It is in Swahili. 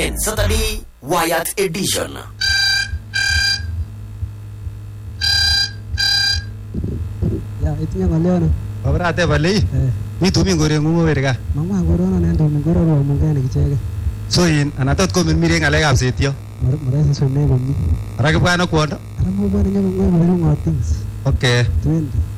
en Saturday Wyatt Edition. Ya, itinye ng'olyo no. Babrate balei. Mi tumi ngore ngumo werga. Mama ngorono ne tumi ngorono mungene kichege. So in anatot ko mirmire ngalekab setyo. Muresi somne komni. Ara kibwana kwondo. Ara mo bwana nyo ng'ono things. Okay. 20.